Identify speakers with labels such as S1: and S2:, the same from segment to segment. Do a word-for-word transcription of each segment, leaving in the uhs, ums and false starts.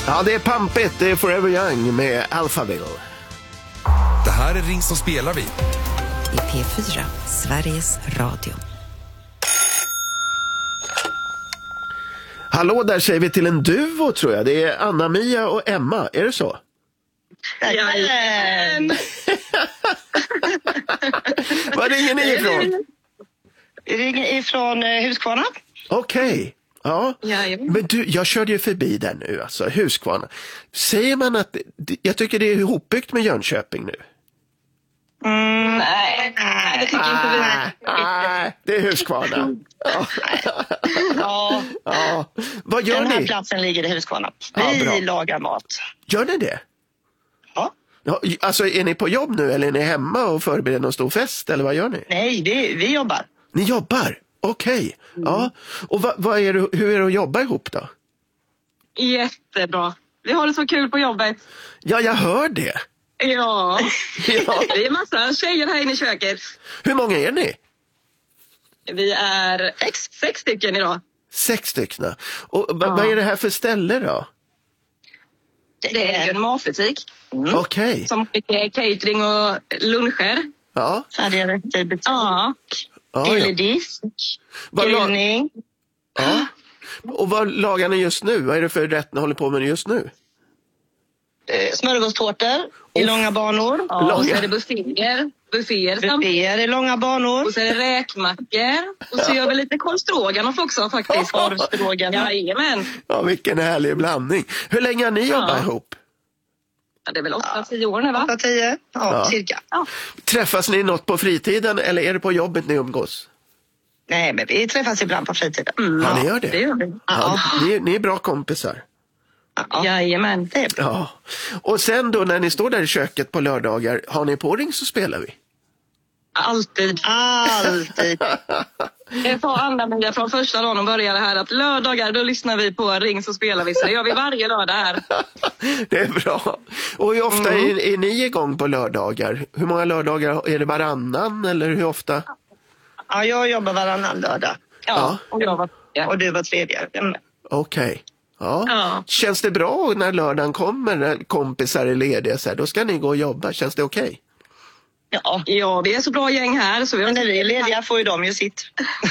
S1: Ja, det är pampigt. Det är Forever Young med Alphaville.
S2: Det här är Ring som spelar vi.
S3: I P fyra, Sveriges Radio.
S1: Hallå, där säger vi till en duo tror jag. Det är Anna-Mia och Emma. Är det så?
S4: Jajamän!
S1: Var ringer ni ifrån?
S4: Vi ringer ifrån eh, Huskvarna.
S1: Okej. Okay. Ja.
S4: Jajamän.
S1: Men du, jag körde ju förbi där nu, alltså Huskvarna. Säger man att, jag tycker det är ihopbyggt med Jönköping nu?
S4: Mm, nej, nej, det tycker inte vi.
S1: Nej, det är Huskvarna. Ja.
S4: Ja.
S1: Ja. Vad gör
S4: Den här
S1: ni?
S4: platsen ligger i Huskvarna.
S1: Ja,
S4: Vi
S1: bra.
S4: lagar mat.
S1: Gör ni det?
S4: Ja.
S1: Ja, alltså är ni på jobb nu eller är ni hemma och förbereder någon stor fest eller vad gör ni?
S4: Nej, vi, vi jobbar.
S1: Ni jobbar? Okej. Okay. Mm. Ja. Och vad, vad är det, hur är det att jobba ihop då?
S5: Jättebra. Vi har det så kul på jobbet.
S1: Ja, jag hör det.
S5: Ja.
S1: Ja.
S5: Vi är massa tjejer här inne i köket.
S1: Hur många är ni?
S5: Vi är sex, sex stycken idag.
S1: Sex stycken. Och
S5: ja.
S1: vad är det här för ställe då?
S5: Det är en matbutik.
S1: Mm. Okej. Okay.
S5: Som är catering och luncher.
S1: Ja.
S4: Färdiga rätter, butik.
S5: Ja.
S4: Ja, Eledisk. Grillning.
S1: Ja. Och vad lagar ni just nu? Vad är det för rätt ni håller på med just nu?
S4: Eh, smörgåstårtor i långa banor.
S5: Ja, och så är det bufféer. Bufféer,
S4: bufféer i långa banor.
S5: Och så är det räkmackor. Och så gör vi lite korvstroganoff också faktiskt.
S4: Korvstroganoff.
S5: Jajamän.
S1: Ja, vilken härlig blandning. Hur länge har ni jobbat ja. ihop?
S5: Ja, det är väl åtta, tio år nu va?
S4: åtta, tio, ja, ja. cirka. Ja.
S1: Träffas ni något på fritiden eller är det på jobbet ni umgås?
S4: Nej, men vi träffas ibland på fritiden.
S1: Mm. Ja, ni gör det?
S5: det gör vi.
S1: Ja. Ja, ni, ni är bra kompisar.
S5: Ja. Jajamän.
S4: Det är bra.
S1: Ja. Och sen då när ni står där i köket på lördagar, har ni på Ring så spelar vi?
S5: Alltid.
S4: Alltid.
S5: Jag sa Anna-Mia från första dagen och började här att lördagar då lyssnar vi på Ring så spelar vi. Så det gör vi varje lördag här.
S1: Det är bra. Och hur ofta mm. är, är ni igång på lördagar? Hur många lördagar? Är det varannan eller hur ofta?
S4: Ja, jag jobbar varannan lördag.
S5: Ja, ja. Och, jag var, ja.
S4: och du var tredje.
S1: Okej. Okay. Ja.
S5: Ja.
S1: Känns det bra när lördagen kommer när kompisar är lediga så här, då ska ni gå och jobba? Känns det okej? Okay?
S5: Ja. ja, vi är så bra gäng här. Så vi
S4: men när vi är lediga får ju de ju sitt.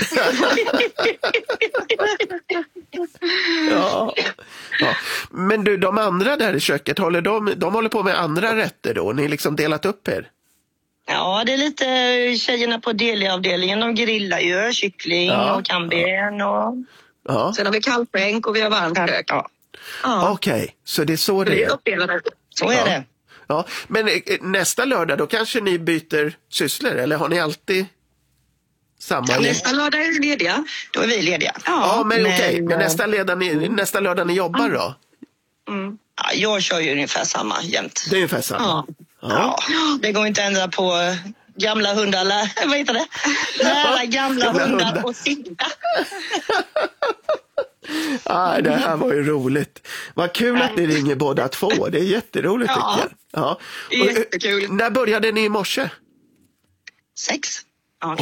S1: ja. Ja. Men du, de andra där i köket, håller de, de håller på med andra rätter då? Ni liksom delat upp er?
S4: Ja, det är lite tjejerna på deliavdelningen. De grillar ju kyckling ja. och kamben och...
S5: Ja. Sen har vi kallskänk och vi har varmkök.
S4: Ja.
S1: Ja. Okej, okay. Så det är så det är.
S5: är.
S4: Så är
S1: ja.
S4: det.
S1: Ja. Men nästa lördag då kanske ni byter sysslor eller har ni alltid samma?
S5: Ja, nästa lördag är vi lediga.
S4: Då är vi lediga.
S1: Ja, ja men, men okej. Okay. Men nästa, ni, nästa lördag ni jobbar då?
S4: Mm. Ja, jag kör ju ungefär samma jämt.
S1: Det är ungefär samma?
S4: Ja. Ja. ja. Det går inte att ändra på gamla hundar, eller vad heter det? Nära gamla, gamla hundar, hundar och sitta.
S1: Ah, det här var ju roligt. Vad kul Nej. att ni ringer båda två. Det är jätteroligt
S5: ja.
S1: tycker jag. Ja.
S5: Och, jättekul.
S1: När började ni i morse?
S4: Sex.